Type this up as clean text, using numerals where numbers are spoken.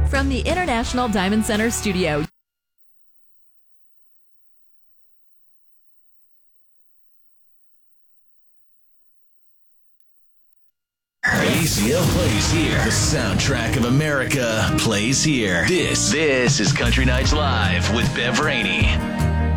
From the International Diamond Center studio. ACL plays here. The soundtrack of America plays here. This is Country Nights Live with Bev Rainey.